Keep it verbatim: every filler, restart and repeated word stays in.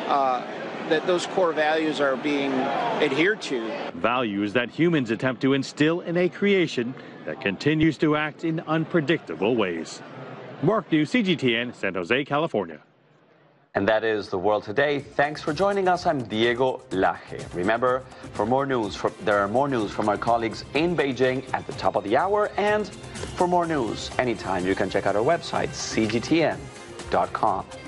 uh, that those core values are being adhered to. Values that humans attempt to instill in a creation that continues to act in unpredictable ways. Mark New, C G T N, San Jose, California. And that is the world today. Thanks for joining us. I'm Diego Laje. Remember, for more news, for, there are more news from our colleagues in Beijing at the top of the hour. And for more news anytime, you can check out our website, C G T N dot com.